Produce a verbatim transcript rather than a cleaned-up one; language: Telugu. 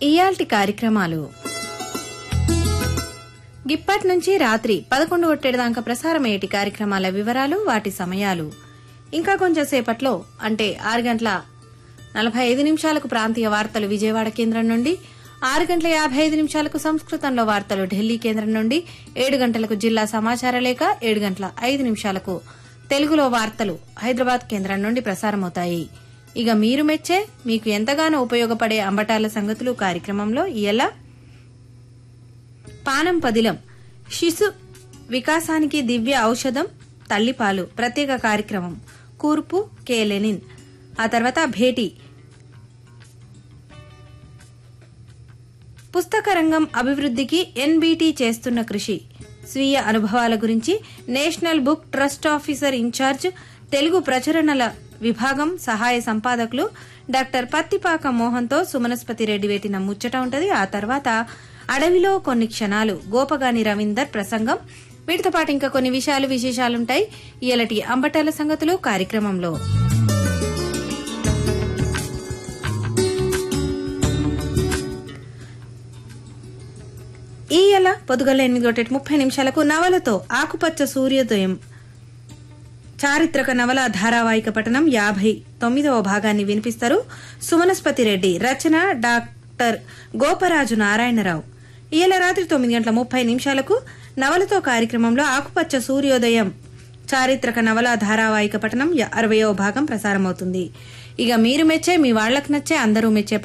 ఇయాల్టి కార్యక్రమాలు గిప్పటి నుంచి రాత్రి పదకొండు గొట్టేదాకా ప్రసారమయ్యేటి కార్యక్రమాల వివరాలు, వాటి సమయాలు. ఇంకా కొంచెం సేపట్లో అంటే ఆరు గంటల నలభై ఐదు నిమిషాలకు ప్రాంతీయ వార్తలు విజయవాడ కేంద్రం నుండి, ఆరు గంటల యాభై ఐదు నిమిషాలకు సంస్కృతంలో వార్తలు ఢిల్లీ కేంద్రం నుండి, ఏడు గంటలకు జిల్లా సమాచార లేఖ, ఏడు గంటల ఐదు నిమిషాలకు తెలుగులో వార్తలు హైదరాబాద్ కేంద్రం నుండి ప్రసారమవుతాయి. ఇక మీరు మెచ్చే, మీకు ఎంతగానో ఉపయోగపడే అంబటాల సంగతులు కార్యక్రమంలో ఇయ్యాల పానం పదిలం శిశు వికాసానికి దివ్య ఔషధం తల్లిపాలు ప్రత్యేక కార్యక్రమం కూర్పు కె లెనిన్. ఆ తర్వాత భేటీ పుస్తక రంగం అభివృద్ధికి ఎన్బీటీ చేస్తున్న కృషి, స్వీయ అనుభవాల గురించి national book trust officer incharge Telugu ప్రచురణల విభాగం సహాయ సంపాదకులు డాక్టర్ పత్తిపాక మోహన్తో సుమనస్పతి రెడ్డి వేటిన ముచ్చట ఉంటది. ఆ తర్వాత అడవిలో కొన్ని క్షణాలు గోపగాని రవీందర్ ప్రసంగం. వీటితో పాటు ఇంకా కొన్ని విషయాలు విశేషాలుంటాయి ఇయలటి అంబటాల సంగతులు కార్యక్రమంలో. ఈయల పొద్దుగల ఎనిమిది గంటల ముప్పై నిమిషాలకు నవలతో ఆకుపచ్చ సూర్యోదయం చారిత్రక నవల ధారావాహిక పఠనం యాభై తొమ్మిదవ భాగాన్ని వినిపిస్తారు సుమనస్పతి రెడ్డి. రచన డాక్టర్ గోపరాజు నారాయణరావు. ఇయల రాత్రి తొమ్మిది గంటల ముప్పై నిమిషాలకు నవలతో కార్యక్రమంలో ఆకుపచ్చ సూర్యోదయం చారిత్రక నవల ధారావాహిక పఠనం అరవయవ భాగం ప్రసారమవుతుంది. ఇక మీరు మెచ్చే, మీ వాళ్లకు నచ్చే, అందరూ మెచ్చే